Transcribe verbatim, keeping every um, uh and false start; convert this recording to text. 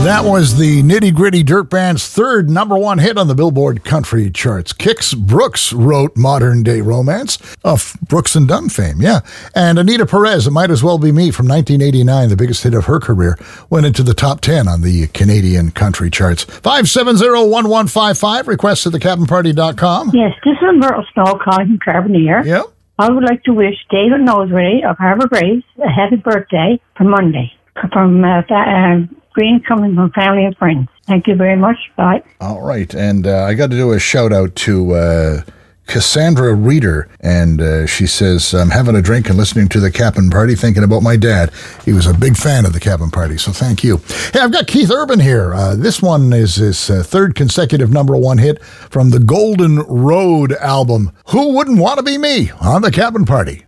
That was the Nitty Gritty Dirt Band's third number one hit on the Billboard country charts. Kix Brooks wrote Modern Day Romance of Brooks and Dunn fame, yeah. And Anita Perez, It Might As Well Be Me from nineteen eighty-nine, the biggest hit of her career, went into the top ten on the Canadian country charts. five seven zero, one one five five, request at the cabin party dot com. Yes, this is Myrtle Snow calling from Carbonear. Yep. I would like to wish David Noseworthy of Harbour Grace a happy birthday for Monday. From uh, uh, Green, coming from family and friends. Thank you very much. Bye. All right. And uh, I got to do a shout out to uh, Cassandra Reeder. And uh, she says, I'm having a drink and listening to the Cap'n Party, thinking about my dad. He was a big fan of the Cap'n Party. So thank you. Hey, I've got Keith Urban here. Uh, this one is his uh, third consecutive number one hit from the Golden Road album. Who Wouldn't Want to Be Me on the Cap'n Party?